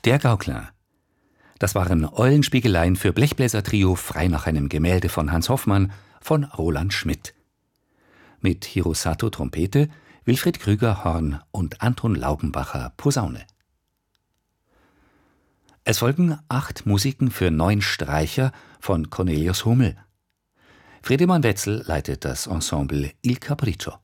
Der Gaukler. Das waren Eulenspiegeleien für Blechbläsertrio frei nach einem Gemälde von Hans Hoffmann von Roland Schmidt. Mit Hirosato Trompete, Wilfried Krüger Horn und Anton Laubenbacher Posaune. Es folgen 8 Musiken für 9 Streicher von Cornelius Hummel. Friedemann Wetzel leitet das Ensemble Il Capriccio.